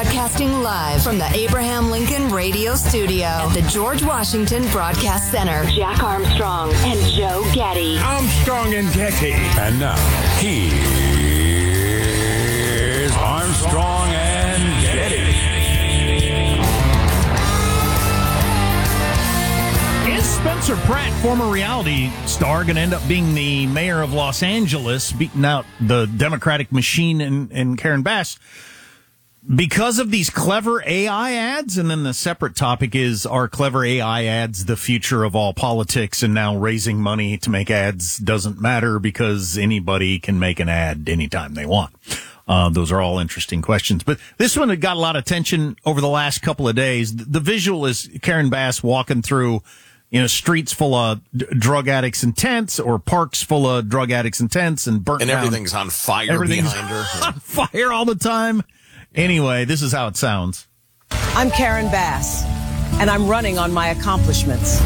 Broadcasting live from the Abraham Lincoln Radio Studio at the George Washington Broadcast Center. Jack Armstrong and Joe Getty. Armstrong and Getty. And now, here's Armstrong and Getty. Is Spencer Pratt, former reality star, going to end up being the mayor of Los Angeles, beating out the Democratic machine and Karen Bass because of these clever AI ads? And then the separate topic is, are clever AI ads the future of all politics? And now raising money to make ads doesn't matter because anybody can make an ad anytime they want. Those are all interesting questions. But this one had got a lot of attention over the last couple of days. The visual is Karen Bass walking through, streets full of drug addicts and tents, or parks full of drug addicts and tents, and burnt and down. Everything's on fire behind her. On fire all the time. Anyway, this is how it sounds. I'm Karen Bass, and I'm running on my accomplishments.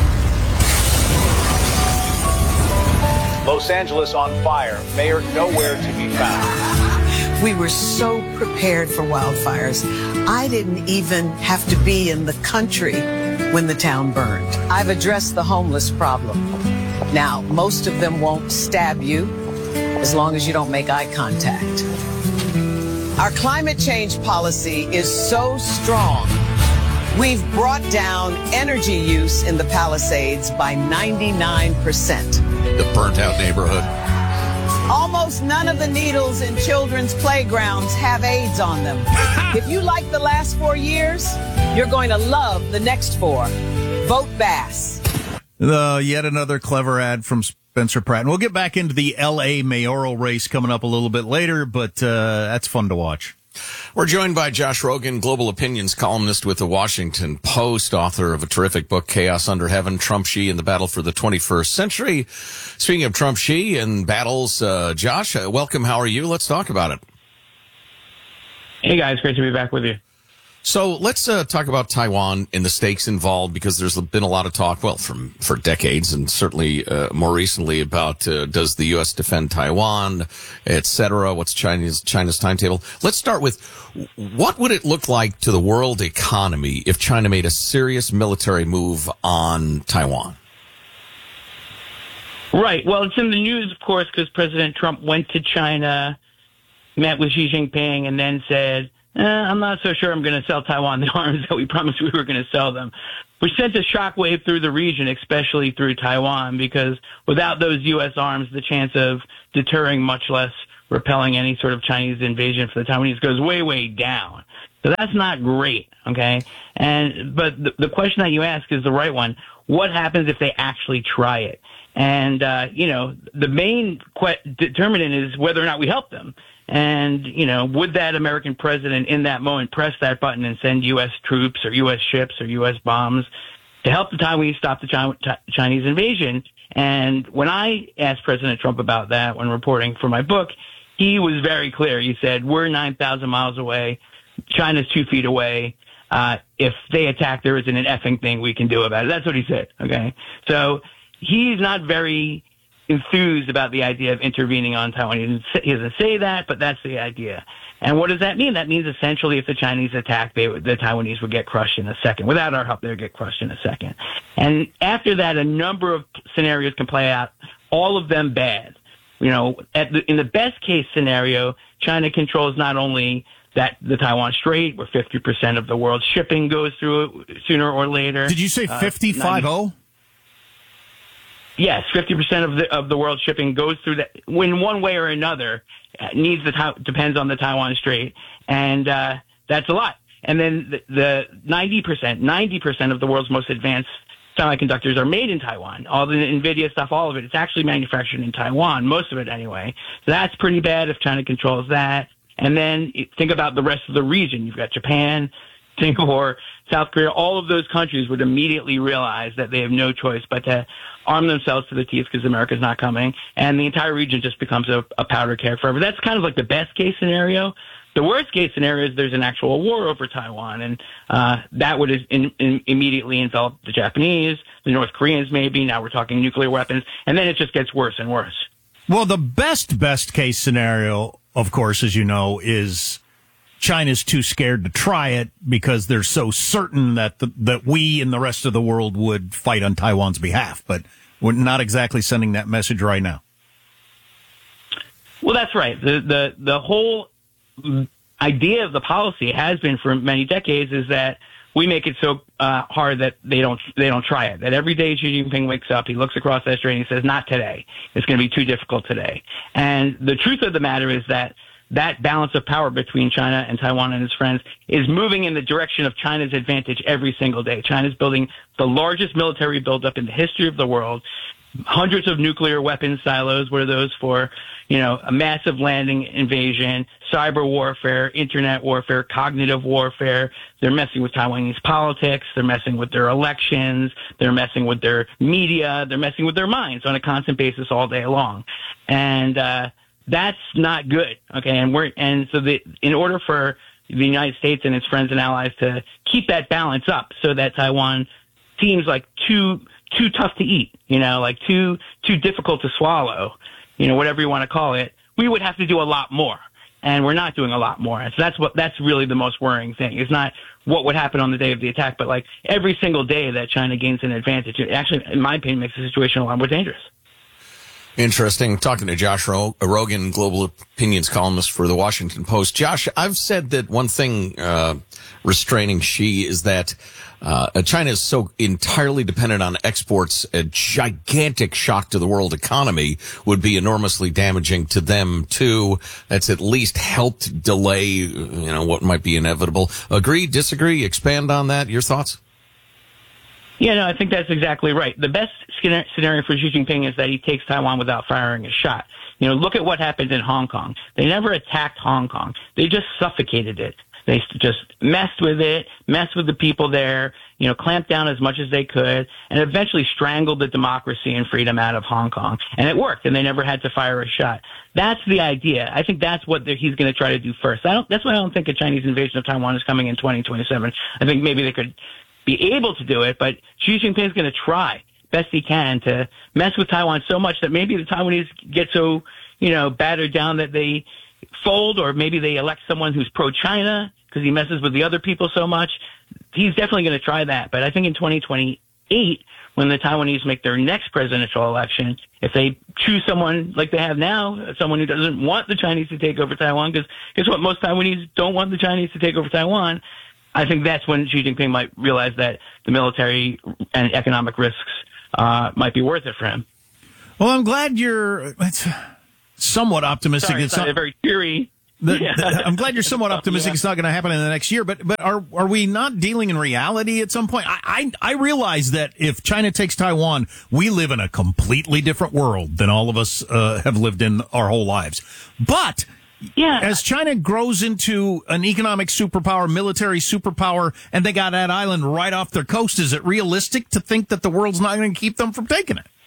Los Angeles on fire. Mayor nowhere to be found. We were so prepared for wildfires. I didn't even have to be in the country when the town burned. I've addressed the homeless problem. Now, most of them won't stab you as long as you don't make eye contact. Our climate change policy is so strong, we've brought down energy use in the Palisades by 99%. The burnt-out neighborhood. Almost none of the needles in children's playgrounds have AIDS on them. If you like the last 4 years, you're going to love the next 4. Vote Bass. Yet another clever ad from Spencer Pratt. And we'll get back into the L.A. mayoral race coming up a little bit later, but that's fun to watch. We're joined by Josh Rogin, global opinions columnist with the Washington Post, author of a terrific book, Chaos Under Heaven, Trump, Xi, and the Battle for the 21st Century. Speaking of Trump, Xi, and battles, Josh, welcome. How are you? Let's talk about it. Hey, guys. Great to be back with you. So let's talk about Taiwan and the stakes involved, because there's been a lot of talk, for decades, and certainly more recently, about does the U.S. defend Taiwan, et cetera, what's China's timetable. Let's start with, what would it look like to the world economy if China made a serious military move on Taiwan? Right. Well, it's in the news, of course, because President Trump went to China, met with Xi Jinping, and then said, I'm not so sure I'm going to sell Taiwan the arms that we promised we were going to sell them, which sent a shockwave through the region, especially through Taiwan, because without those U.S. arms, the chance of deterring, much less repelling any sort of Chinese invasion for the Taiwanese goes way, way down. So that's not great, okay? But the question that you ask is the right one. What happens if they actually try it? And, the main determinant is whether or not we help them. And, would that American president in that moment press that button and send U.S. troops or U.S. ships or U.S. bombs to help the Taiwanese stop the Chinese invasion? And when I asked President Trump about that when reporting for my book, he was very clear. He said, we're 9,000 miles away. China's 2 feet away. If they attack, there isn't an effing thing we can do about it. That's what he said, okay? So he's not very enthused about the idea of intervening on Taiwan. He doesn't say that, but that's the idea. And what does that mean? That means essentially if the Chinese attack, the Taiwanese would get crushed in a second. Without our help, they would get crushed in a second. And after that, a number of scenarios can play out, all of them bad. In the best case scenario, China controls not only the Taiwan Strait, where 50% of the world's shipping goes through it sooner or later. Did you say 50-50? Yes, 50% of the world's shipping goes through that in one way or another. Depends on the Taiwan Strait, and that's a lot. And then the 90% of the world's most advanced semiconductors are made in Taiwan. All the NVIDIA stuff, all of it, it's actually manufactured in Taiwan, most of it anyway. So that's pretty bad if China controls that. And then think about the rest of the region. You've got Japan, Singapore, South Korea. All of those countries would immediately realize that they have no choice but to arm themselves to the teeth because America's not coming, and the entire region just becomes a powder keg forever. That's kind of like the best case scenario. The worst case scenario is there's an actual war over Taiwan, and that would immediately envelop the Japanese, the North Koreans maybe. Now we're talking nuclear weapons, and then it just gets worse and worse. Well, the best case scenario, of course, as you know, is China's too scared to try it because they're so certain that that we and the rest of the world would fight on Taiwan's behalf. But we're not exactly sending that message right now. Well, that's right. The whole idea of the policy has been for many decades is that we make it so hard that they don't try it. That every day Xi Jinping wakes up, he looks across that strait and he says, "Not today. It's going to be too difficult today." And the truth of the matter is that balance of power between China and Taiwan and its friends is moving in the direction of China's advantage every single day. China's building the largest military buildup in the history of the world. Hundreds of nuclear weapons silos. What are those for? A massive landing invasion, cyber warfare, internet warfare, cognitive warfare. They're messing with Taiwanese politics. They're messing with their elections. They're messing with their media. They're messing with their minds on a constant basis all day long. And, that's not good. Okay. In order for the United States and its friends and allies to keep that balance up so that Taiwan seems like too tough to eat, like too difficult to swallow, whatever you want to call it, we would have to do a lot more. And we're not doing a lot more. And so that's really the most worrying thing. It's not what would happen on the day of the attack, but like every single day that China gains an advantage, it actually, in my opinion, makes the situation a lot more dangerous. Interesting. Talking to Josh Rogan, global opinions columnist for the Washington Post. Josh, I've said that one thing restraining Xi is that China is so entirely dependent on exports. A gigantic shock to the world economy would be enormously damaging to them too. That's at least helped delay, what might be inevitable. Agree? Disagree? Expand on that. Your thoughts? Yeah, no, I think that's exactly right. The best scenario for Xi Jinping is that he takes Taiwan without firing a shot. Look at what happened in Hong Kong. They never attacked Hong Kong. They just suffocated it. They just messed with it, messed with the people there, clamped down as much as they could, and eventually strangled the democracy and freedom out of Hong Kong. And it worked, and they never had to fire a shot. That's the idea. I think that's what he's going to try to do first. That's why I don't think a Chinese invasion of Taiwan is coming in 2027. I think maybe they could be able to do it, but Xi Jinping is going to try best he can to mess with Taiwan so much that maybe the Taiwanese get so, battered down that they fold, or maybe they elect someone who's pro-China because he messes with the other people so much. He's definitely going to try that. But I think in 2028, when the Taiwanese make their next presidential election, if they choose someone like they have now, someone who doesn't want the Chinese to take over Taiwan, because guess what? Most Taiwanese don't want the Chinese to take over Taiwan. I think that's when Xi Jinping might realize that the military and economic risks might be worth it for him. Well, I'm glad you're somewhat optimistic. Sorry, it's not very cheery. I'm glad you're somewhat optimistic. It's not going to happen in the next year. But are we not dealing in reality at some point? I realize that if China takes Taiwan, we live in a completely different world than all of us have lived in our whole lives. But yeah, as China grows into an economic superpower, military superpower, and they got that island right off their coast, is it realistic to think that the world's not going to keep them from taking it?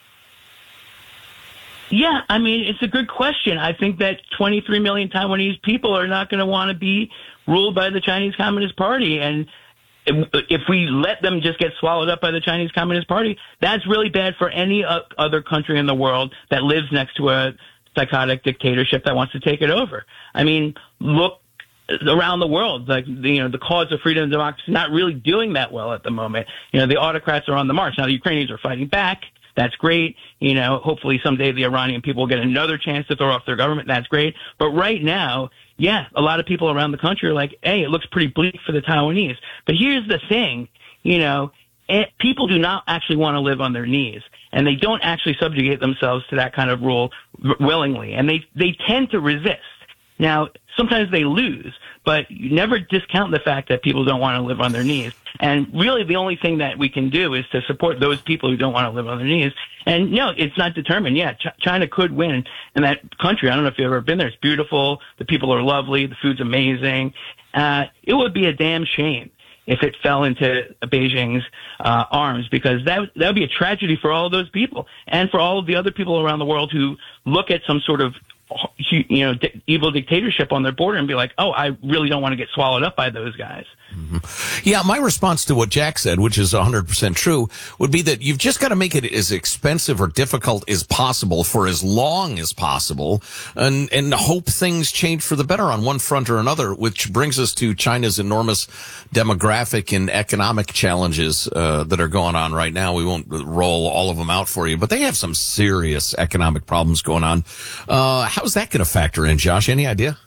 Yeah, I mean, it's a good question. I think that 23 million Taiwanese people are not going to want to be ruled by the Chinese Communist Party. And if we let them just get swallowed up by the Chinese Communist Party, that's really bad for any other country in the world that lives next to a psychotic dictatorship that wants to take it over. I mean, look around the world, like, the cause of freedom and democracy is not really doing that well at the moment. The autocrats are on the march. Now the Ukrainians are fighting back. That's great. Hopefully someday the Iranian people will get another chance to throw off their government. That's great. But right now, yeah, a lot of people around the country are like, hey, it looks pretty bleak for the Taiwanese. But here's the thing, people do not actually want to live on their knees, and they don't actually subjugate themselves to that kind of rule willingly, and they tend to resist. Now, sometimes they lose, but you never discount the fact that people don't want to live on their knees. And really the only thing that we can do is to support those people who don't want to live on their knees. And no, it's not determined. Yeah, China could win in that country. I don't know if you've ever been there. It's beautiful. The people are lovely. The food's amazing. It would be a damn shame if it fell into Beijing's arms, because that would be a tragedy for all of those people and for all of the other people around the world who look at some sort of evil dictatorship on their border and be like, oh, I really don't want to get swallowed up by those guys. Mm-hmm. Yeah, my response to what Jack said, which is 100% true, would be that you've just got to make it as expensive or difficult as possible for as long as possible and hope things change for the better on one front or another, which brings us to China's enormous demographic and economic challenges that are going on right now. We won't roll all of them out for you, but they have some serious economic problems going on. How's that going to factor in, Josh? Any idea?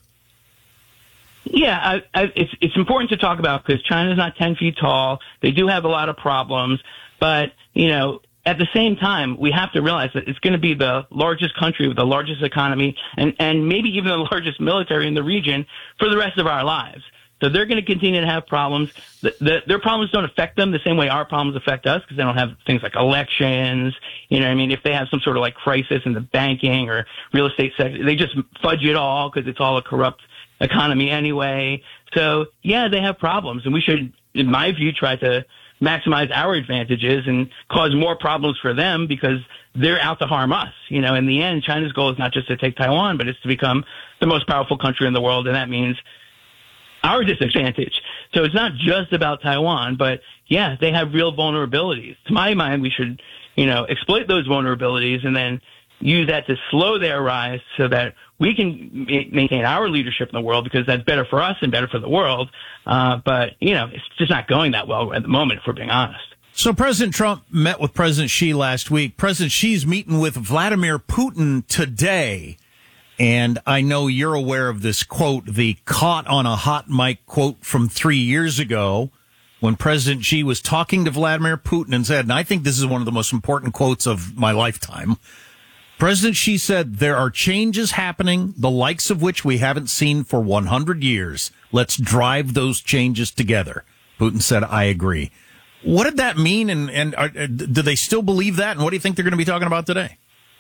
Yeah, it's important to talk about because China's not 10 feet tall. They do have a lot of problems, but, at the same time, we have to realize that it's going to be the largest country with the largest economy and maybe even the largest military in the region for the rest of our lives. So they're going to continue to have problems. Their problems don't affect them the same way our problems affect us because they don't have things like elections. If they have some sort of like crisis in the banking or real estate sector, they just fudge it all because it's all a corrupt economy anyway. So yeah, they have problems, and we should, in my view, try to maximize our advantages and cause more problems for them because they're out to harm us. In the end, China's goal is not just to take Taiwan, but it's to become the most powerful country in the world, and that means our disadvantage. So it's not just about Taiwan, but yeah, they have real vulnerabilities. To my mind, we should, exploit those vulnerabilities and then use that to slow their rise so that we can maintain our leadership in the world because that's better for us and better for the world. But, it's just not going that well at the moment, if we're being honest. So President Trump met with President Xi last week. President Xi's meeting with Vladimir Putin today. And I know you're aware of this quote, the caught on a hot mic quote from 3 years ago when President Xi was talking to Vladimir Putin and said, and I think this is one of the most important quotes of my lifetime, President Xi said, there are changes happening, the likes of which we haven't seen for 100 years. Let's drive those changes together. Putin said, I agree. What did that mean? And do they still believe that? And what do you think they're going to be talking about today?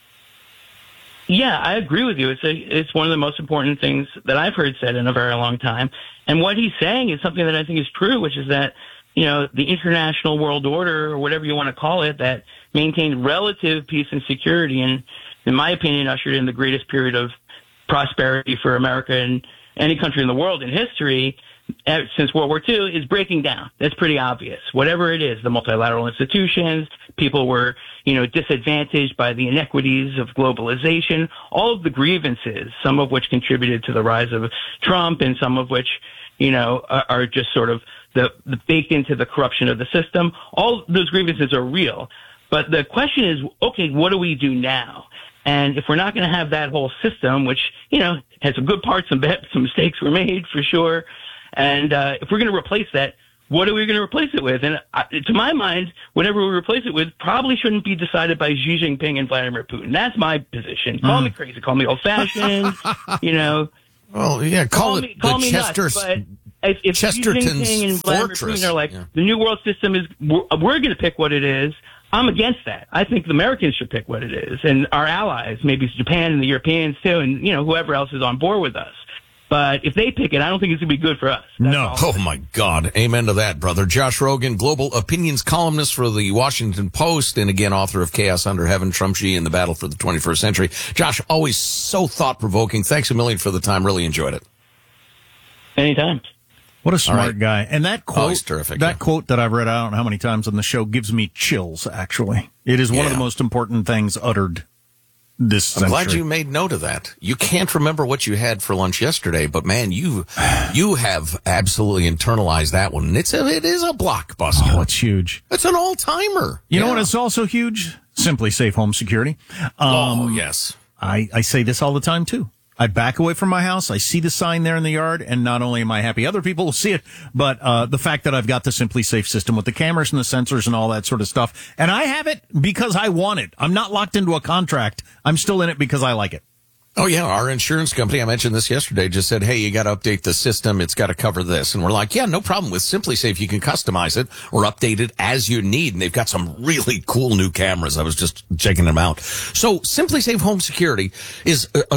Yeah, I agree with you. It's one of the most important things that I've heard said in a very long time. And what he's saying is something that I think is true, which is that, the international world order, or whatever you want to call it, that maintained relative peace and security and, in my opinion, ushered in the greatest period of prosperity for America and any country in the world in history since World War II, is breaking down. That's pretty obvious. Whatever it is, the multilateral institutions, people were, disadvantaged by the inequities of globalization, all of the grievances, some of which contributed to the rise of Trump and some of which, are just sort of the baked into the corruption of the system. All those grievances are real. But the question is, okay, what do we do now? And if we're not going to have that whole system, which, has some good parts, some mistakes were made for sure. And if we're going to replace that, what are we going to replace it with? And to my mind, whatever we replace it with probably shouldn't be decided by Xi Jinping and Vladimir Putin. That's my position. Call me crazy. Call me old-fashioned, Well, yeah, call me Chester, nuts, but if Chesterton's Xi Jinping and Vladimir fortress Putin are like, the new world system is, we're going to pick what it is, I'm against that. I think the Americans should pick what it is, and our allies, maybe it's Japan and the Europeans too, and whoever else is on board with us. But if they pick it, I don't think it's going to be good for us. No. Oh, my God. Amen to that, brother. Josh Rogan, global opinions columnist for the Washington Post, and again, author of Chaos Under Heaven, Trump, Xi, and the Battle for the 21st Century. Josh, always so thought-provoking. Thanks a million for the time. Really enjoyed it. Anytime. What a smart guy. And that quote, he's terrific, quote that I've read, I don't know how many times on the show, gives me chills, actually. It is one of the most important things uttered this century. I'm glad you made note of that. You can't remember what you had for lunch yesterday, but man, you have absolutely internalized that one. It is a blockbuster. Oh, it's huge. It's an all-timer. You know what is also huge? Simply Safe Home Security. Yes. I say this all the time, too. I back away from my house. I see the sign there in the yard, and not only am I happy other people will see it, but the fact that I've got the Simply Safe system with the cameras and the sensors and all that sort of stuff. And I have it because I want it. I'm not locked into a contract. I'm still in it because I like it. Oh, yeah. Our insurance company, I mentioned this yesterday, just said, hey, you got to update the system. It's got to cover this. And we're like, yeah, no problem with Simply Safe. You can customize it or update it as you need. And they've got some really cool new cameras. I was just checking them out. So Simply Safe Home Security is a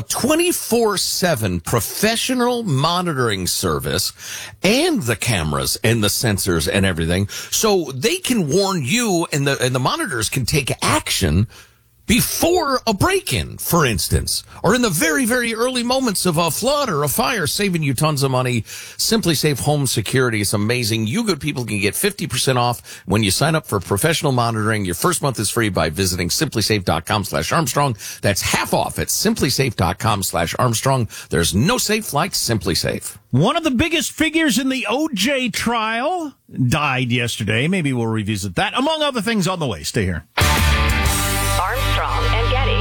24/7 professional monitoring service and the cameras and the sensors and everything. So they can warn you and the monitors can take action before a break-in, for instance, or in the very, very early moments of a flood or a fire, saving you tons of money. SimpliSafe Home Security is amazing. You good people can get 50% off when you sign up for professional monitoring. Your first month is free by visiting simplysafe.com/Armstrong. That's half off at simplysafe.com/Armstrong. There's no safe like SimpliSafe. One of the biggest figures in the OJ trial died yesterday. Maybe we'll revisit that, among other things, on the way. Stay here. Armstrong and Getty.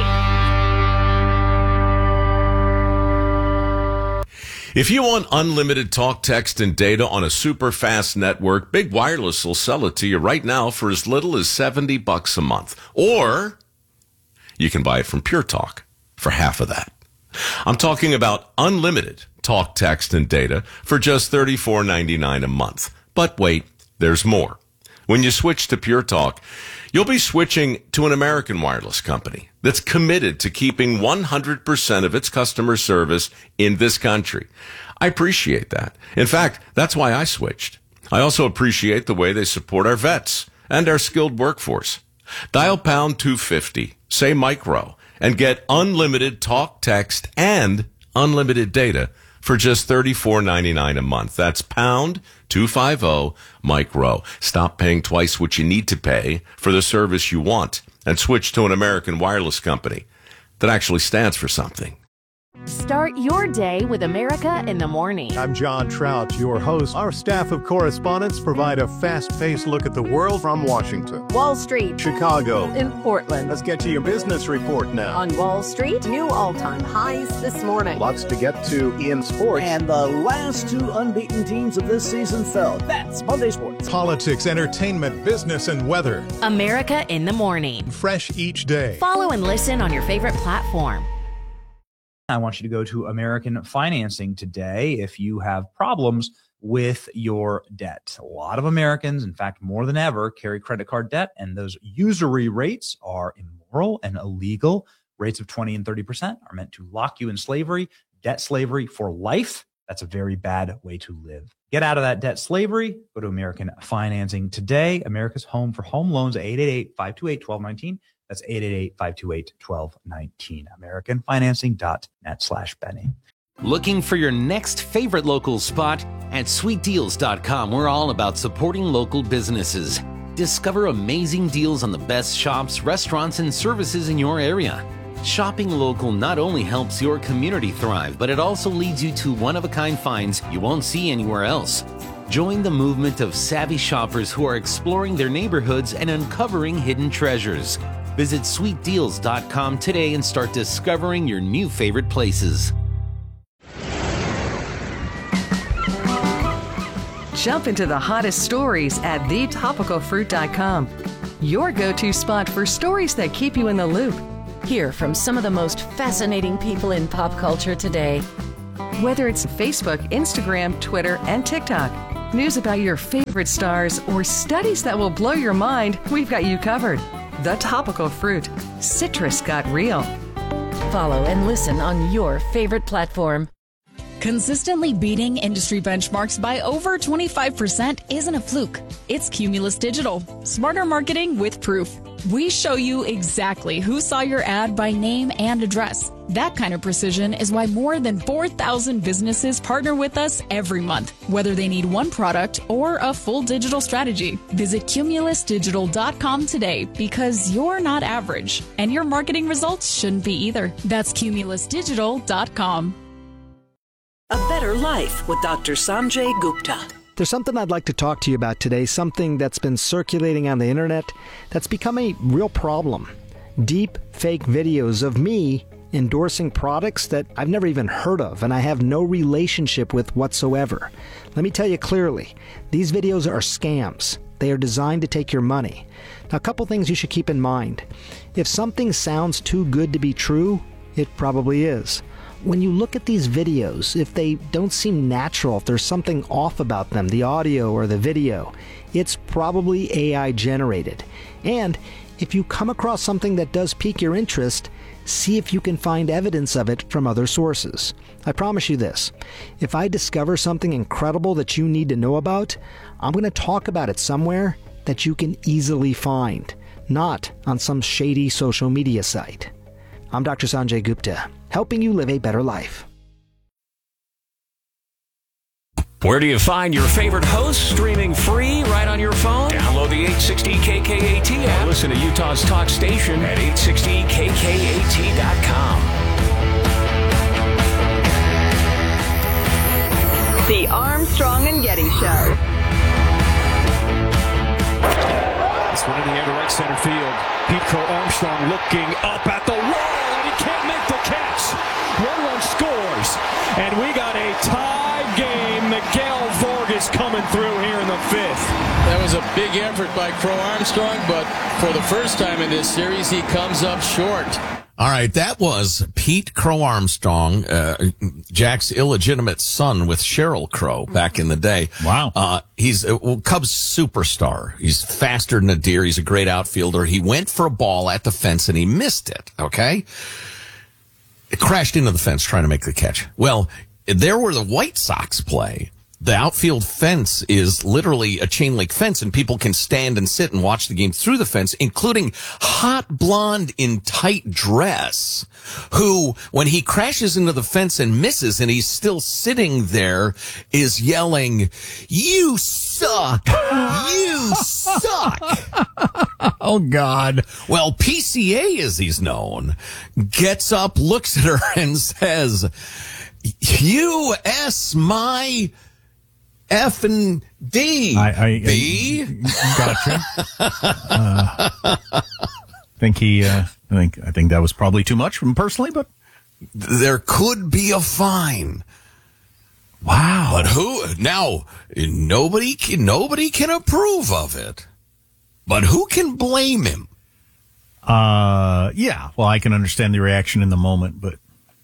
If you want unlimited talk, text, and data on a super fast network, Big Wireless will sell it to you right now for as little as $70 a month. Or you can buy it from Pure Talk for half of that. I'm talking about unlimited talk, text, and data for just $34.99 a month. But wait, there's more. When you switch to Pure Talk, you'll be switching to an American wireless company that's committed to keeping 100% of its customer service in this country. I appreciate that. In fact, that's why I switched. I also appreciate the way they support our vets and our skilled workforce. Dial pound 250, say micro, and get unlimited talk, text, and unlimited data for just $34.99 a month. That's pound 250 micro. Stop paying twice what you need to pay for the service you want and switch to an American wireless company that actually stands for something. Start your day with America in the Morning. I'm John Trout, your host. Our staff of correspondents provide a fast-paced look at the world from Washington, Wall Street, Chicago, and Portland. Let's get to your business report now. On Wall Street, new all-time highs this morning. Lots to get to in sports. And the last two unbeaten teams of this season fell. That's Monday Sports. Politics, entertainment, business, and weather. America in the Morning. Fresh each day. Follow and listen on your favorite platform. I want you to go to American Financing today if you have problems with your debt. A lot of Americans, in fact, more than ever, carry credit card debt, and those usury rates are immoral and illegal. Rates of 20 and 30% are meant to lock you in slavery, debt slavery for life. That's a very bad way to live. Get out of that debt slavery. Go to American Financing today. America's home for home loans, 888-528-1219. That's 888-528-1219. AmericanFinancing.net/Benny. Looking for your next favorite local spot? At SweetDeals.com, we're all about supporting local businesses. Discover amazing deals on the best shops, restaurants, and services in your area. Shopping local not only helps your community thrive, but it also leads you to one-of-a-kind finds you won't see anywhere else. Join the movement of savvy shoppers who are exploring their neighborhoods and uncovering hidden treasures. Visit SweetDeals.com today and start discovering your new favorite places. Jump into the hottest stories at thetopicalfruit.com. Your go-to spot for stories that keep you in the loop. Hear from some of the most fascinating people in pop culture today. Whether it's Facebook, Instagram, Twitter, and TikTok, news about your favorite stars, or studies that will blow your mind, we've got you covered. The Topical Fruit. Citrus got real. Follow and listen on your favorite platform. Consistently beating industry benchmarks by over 25% isn't a fluke. It's Cumulus Digital. Smarter marketing with proof. We show you exactly who saw your ad by name and address. That kind of precision is why more than 4,000 businesses partner with us every month, whether they need one product or a full digital strategy. Visit cumulusdigital.com today because you're not average, and your marketing results shouldn't be either. That's cumulusdigital.com. A Better Life with Dr. Sanjay Gupta. There's something I'd like to talk to you about today, something that's been circulating on the internet that's become a real problem. Deep fake videos of me endorsing products that I've never even heard of and I have no relationship with whatsoever. Let me tell you clearly, these videos are scams. They are designed to take your money. Now, a couple things you should keep in mind. If something sounds too good to be true, it probably is. When you look at these videos, if they don't seem natural, if there's something off about them, the audio or the video, it's probably AI generated. And if you come across something that does pique your interest, see if you can find evidence of it from other sources. I promise you this, if I discover something incredible that you need to know about, I'm going to talk about it somewhere that you can easily find. not on some shady social media site. I'm Dr. Sanjay Gupta, helping you live a better life. Where do you find your favorite hosts? Streaming free right on your phone? Download the 860 KKAT app. Or listen to Utah's talk station at 860kkat.com. The Armstrong and Getty Show. This one in the air to right center field. Pete Crow Armstrong looking up at the wall, and he can't make the catch. One run scores, and we got a tie game. Miguel Vargas coming through here in the fifth. That was a big effort by Crow Armstrong, but for the first time in this series, he comes up short. All right, that was Pete Crow Armstrong, Jack's illegitimate son with Sheryl Crow back in the day. Wow. He's a Cubs superstar. He's faster than a deer. He's a great outfielder. He went for a ball at the fence and he missed it, okay? It crashed into the fence trying to make the catch. Well, there where the White Sox play, the outfield fence is literally a chain link fence, and people can stand and sit and watch the game through the fence, including hot blonde in tight dress, who, when he crashes into the fence and misses, and he's still sitting there, is yelling, "You suck! You suck!" Oh, God. Well, PCA, as he's known, gets up, looks at her, and says, "You S my F and D." B? Gotcha. I think that was probably too much from him personally, but there could be a fine. Wow. But who now? Nobody can approve of it. But who can blame him? Yeah. Well, I can understand the reaction in the moment, but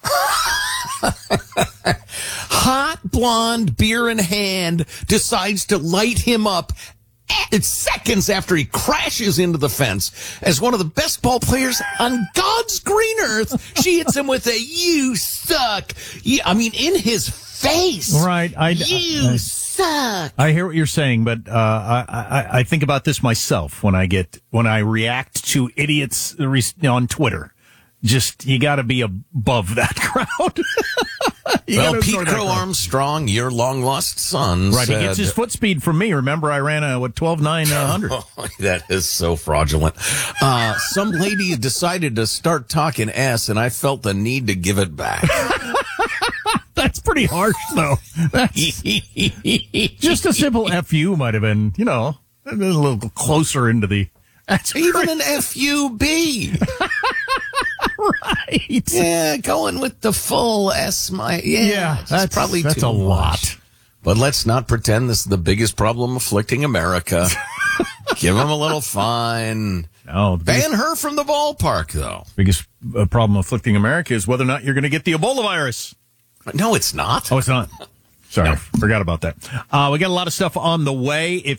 hot blonde, beer in hand, decides to light him up seconds after he crashes into the fence. As one of the best ball players on God's green earth, she hits him with a "you suck." I mean, in his face. Right. You suck. I hear what you're saying, but I think about this myself when I react to idiots on Twitter. Just, you got to be above that crowd. Well, Pete Crow Armstrong, your long-lost son, right, said, he gets his foot speed from me. Remember, I ran a 12.900. Oh, that is so fraudulent. Some lady decided to start talking S, and I felt the need to give it back. That's pretty harsh, though. Just a simple FU might have been, a little closer into the... That's even crazy. An FUB. Right. Yeah, going with the full S. That's probably that's too a lot. But let's not pretend this is the biggest problem afflicting America. Give him a little fine. No, ban her from the ballpark, though. Biggest problem afflicting America is whether or not you're going to get the Ebola virus. No, it's not. Oh, it's not. Sorry, forgot about that. We got a lot of stuff on the way. If